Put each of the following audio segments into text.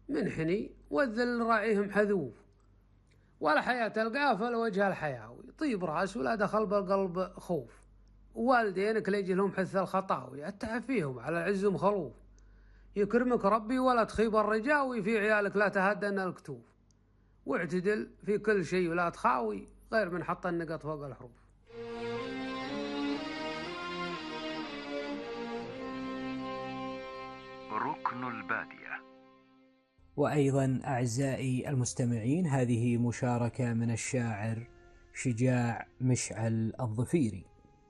منحني والذل راعيهم حذوف، والحياة القافل وجه الحياوي، طيب راس ولا دخل بالقلب خوف، والدينك ليجي لهم حث الخطاوي، التعفيهم على العز مخلوف، يكرمك ربي ولا تخيب الرجاوي، في عيالك لا تهدن الكتوف، واعتدل في كل شيء ولا تخاوي، غير من حط النقط فوق الحروف. ركن البادية. وأيضا أعزائي المستمعين، هذه مشاركة من الشاعر شجاع مشعل الظفيري.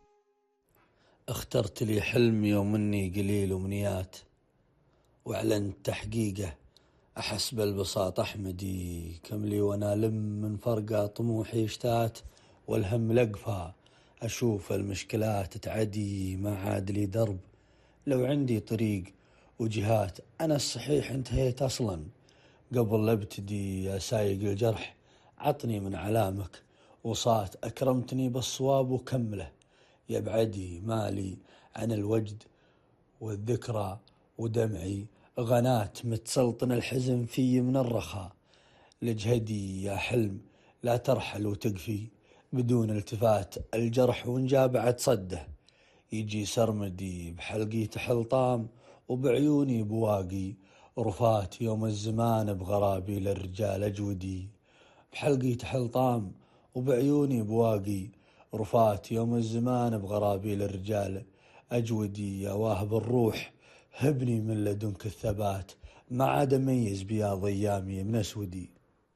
اخترت لي حلمي ومني قليل أمنيات، وأعلنت تحقيقه أحس بالبساط أحمدي، كم لي وأنا لم من فرقة طموحي اشتات، والهم لقفها أشوف المشكلات تعدي، ما عاد لي درب لو عندي طريق وجهات، أنا الصحيح انتهيت أصلا قبل لا ابتدي، يا سايق الجرح عطني من علامك وصات، أكرمتني بالصواب وكمله يبعدي، مالي عن الوجد والذكرى ودمعي غنات، متسلطن الحزن في من الرخاء، لجهدي يا حلم لا ترحل وتقفي بدون التفات، الجرح ونجابعت صده يجي سرمدي، بحلقي تحلطام وبعيوني بواقي رفات، يوم الزمان بغرابي للرجال أجودي، بحلقي تحلطام وبعيوني بواقي رفات، يوم الزمان بغرابي للرجال أجودي، يا واهب الروح هبني من لدنك الثبات، ما عاد أميز بياض أيامي من أسودي.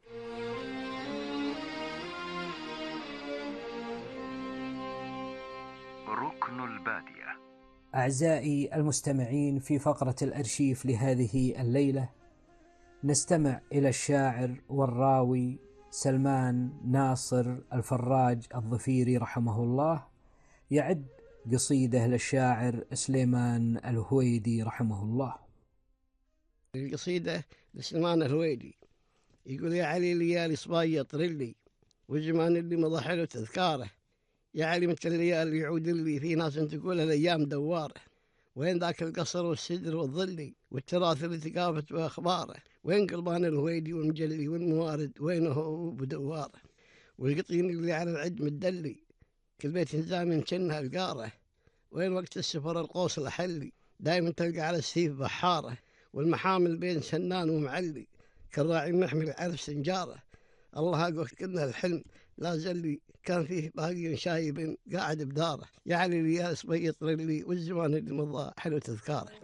ركن البادية. أعزائي المستمعين، في فقرة الأرشيف لهذه الليلة نستمع إلى الشاعر والراوي سلمان ناصر الفراج الظفيري رحمه الله، يعد قصيدة للشاعر سليمان الهويدي رحمه الله. القصيدة لسليمان الهويدي، يقول: يا علي ليالي صبايا طرلي، والزمان اللي مضى حلو تذكاره، يا علي متى الليالي يعود لي، في ناس تقول الأيام دواره، وين ذاك القصر والسدر والظلي والتراث اللي ثقافت وأخباره، وين قلبان الهويدي والمجلي والموارد، وينه بدواره، والقطين اللي على العد مدلي، كل بيت زامن كنها القاره، وين وقت السفر القوس الأحلي، دايما تلقى على السيف بحاره، والمحامل بين سنان ومعلي، كالراعي محمل عرف سنجاره، الله أقول كنا الحلم لا زلي، كان فيه باقي شايب قاعد بداره، يا علي لي صبيط لي، والزمان اللي مضى حلو تذكاره.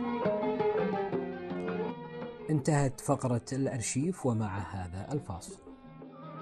انتهت فقرة الأرشيف ومع هذا الفاصل.